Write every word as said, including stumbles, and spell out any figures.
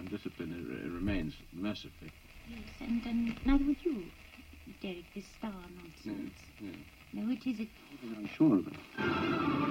undisciplined it, it remains, mercifully. Yes, and, and neither would you, Derek, this star nonsense. Yes, yes. No, it is it. I'm sure of it.